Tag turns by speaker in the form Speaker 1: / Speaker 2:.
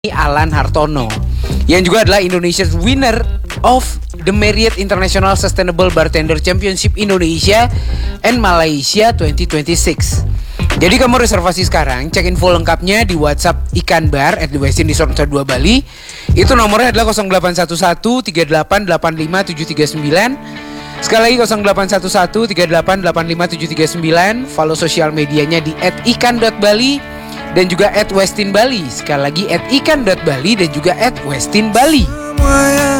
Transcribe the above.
Speaker 1: Alan Hartono yang juga adalah Indonesia's winner of the Marriott International Sustainable Bartender Championship Indonesia and Malaysia 2026. Jadi kamu reservasi sekarang, cek info lengkapnya di WhatsApp Ikan Bar @thewestin di Nusa 2 Bali. Itu nomornya adalah 0811 3885 739. Sekali lagi 0811 3885 739. Follow sosial medianya di @ikan.bali dan juga @westinbali. Sekali lagi @ikan.bali dan juga @westinbali.